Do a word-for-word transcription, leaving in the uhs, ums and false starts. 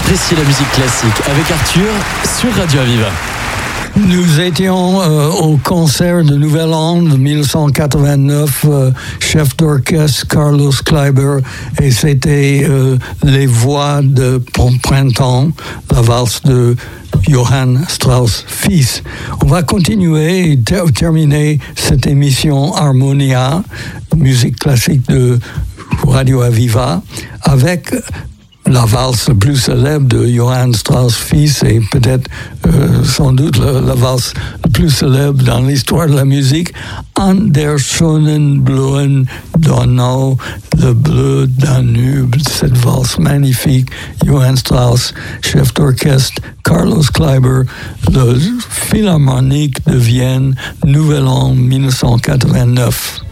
appréciez la musique classique avec Arthur sur Radio Aviva. Nous étions euh, au concert de Nouvel An de dix-neuf cent quatre-vingt-neuf, euh, chef d'orchestre Carlos Kleiber, et c'était euh, les voix de Printemps, la valse de Johann Strauss fils. On va continuer et ter- terminer cette émission Harmonia, musique classique de Radio Aviva, avec la valse la plus célèbre de Johann Strauss fils et peut-être euh, sans doute la, la valse la plus célèbre dans l'histoire de la musique, An der schönen blauen Donau, le bleu Danube, cette valse magnifique, Johann Strauss, chef d'orchestre, Carlos Kleiber, le Philharmonique de Vienne, Nouvel An dix-neuf cent quatre-vingt-neuf.